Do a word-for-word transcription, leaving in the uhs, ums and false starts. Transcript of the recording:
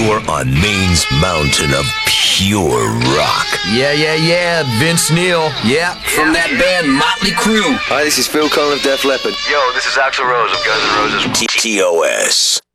You're on Maine's mountain of pure rock. Yeah, yeah, yeah, Vince Neil. Yeah, from that band Motley Crue. Hi, this is Phil Collins of Def Leppard. Yo, this is Axl Rose of Guns N' Roses. T O S.